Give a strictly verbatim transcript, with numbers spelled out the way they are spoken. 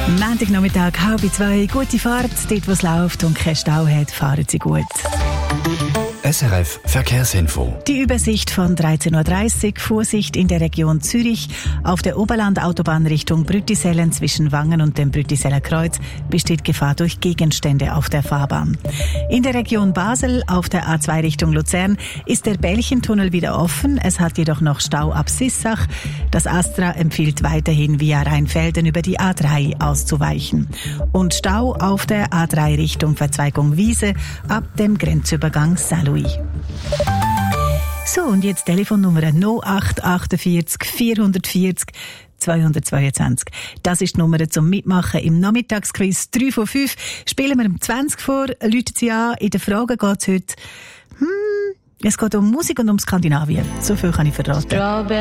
Montagnachmittag, halb zwei, gute Fahrt, dort wo es läuft und kein Stau hat, fahren Sie gut. S R F Verkehrsinfo. Die Übersicht von dreizehn Uhr dreißig, Vorsicht in der Region Zürich. Auf der Oberlandautobahn Richtung Brüttisellen zwischen Wangen und dem Brüttiseller Kreuz besteht Gefahr durch Gegenstände auf der Fahrbahn. In der Region Basel auf der A zwei Richtung Luzern ist der Bällchentunnel wieder offen. Es hat jedoch noch Stau ab Sissach. Das Astra empfiehlt weiterhin via Rheinfelden über die A drei auszuweichen. Und Stau auf der A drei Richtung Verzweigung Wiese ab dem Grenzübergang Saint-Louis. So, und jetzt Telefonnummer null acht achtundvierzig vierhundertvierzig zweihundertzweiundzwanzig. Das ist die Nummer zum Mitmachen im Nachmittagsquiz drei von fünf. Spielen wir um zwanzig vor, läuten Sie an. In der Frage geht es heute, hm, es geht um Musik und um Skandinavien. So viel kann ich verraten.